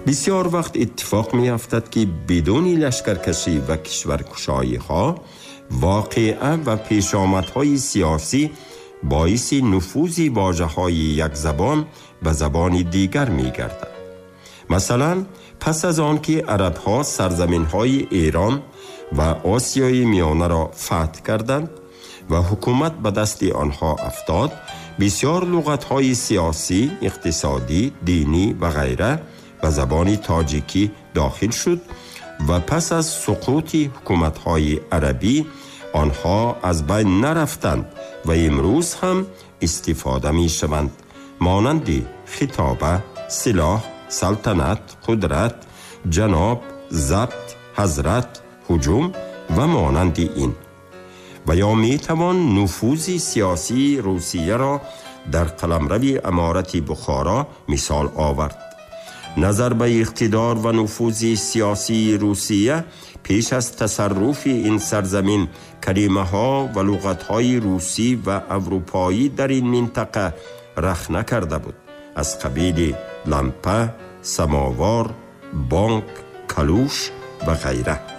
بسیار وقت اتفاق می افتد که بدون لشکرکشی و کشورکشایی ها واقعه و پیشامدهای سیاسی باعث نفوذ واژه‌های یک زبان به زبان دیگر می گردد. مثلا پس از آن که عرب ها سرزمین های ایران و آسیای میانه را فتح کردند و حکومت به دست آنها افتاد، بسیار لغت های سیاسی، اقتصادی، دینی و غیره به زبان تاجیکی داخل شد و پس از سقوط حکومت های عربی آنها از بین نرفتند و امروز هم استفاده می شوند، مانند خطابه، سلاح، سلطنت، قدرت، جناب، ضبط، حضرت، هجوم و مانند این. و یا می توان نفوذ سیاسی روسیه را در قلمرو امارت بخارا مثال آورد. نظر به اقتدار و نفوذ سیاسی روسیه پیش از تصرف این سرزمین کلمه ها و لغت های روسی و اروپایی در این منطقه رخ نکرده بود، از قبیل لمپه، سماوار، بانک، کلوش و غیره.